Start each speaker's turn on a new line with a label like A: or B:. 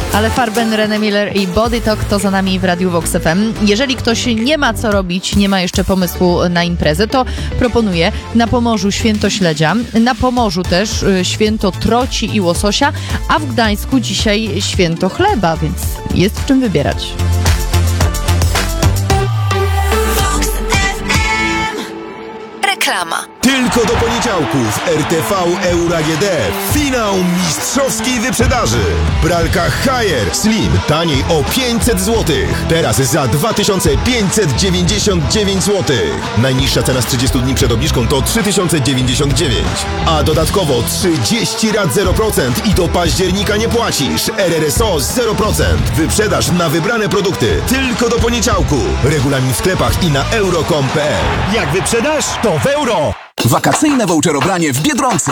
A: Ale Farben, René Miller i Body Talk to za nami w Radiu Vox FM. Jeżeli ktoś nie ma co robić, nie ma jeszcze pomysłu na imprezę, to proponuję na Pomorzu święto śledzia, na Pomorzu też święto troci i łososia, a w Gdańsku dzisiaj święto chleba, więc jest w czym wybierać.
B: Reklama.
C: Tylko do poniedziałków RTV Euro AGD. Finał mistrzowskiej wyprzedaży. Pralka Haier Slim taniej o 500 zł. Teraz za 2599 zł. Najniższa cena z 30 dni przed obniżką to 3099. A dodatkowo 30 rat 0% i do października nie płacisz. RRSO 0%. Wyprzedaż na wybrane produkty. Tylko do poniedziałku. Regulamin w sklepach i na euro.com.pl.
D: Jak wyprzedasz, to w euro!
E: Wakacyjne voucherobranie w Biedronce.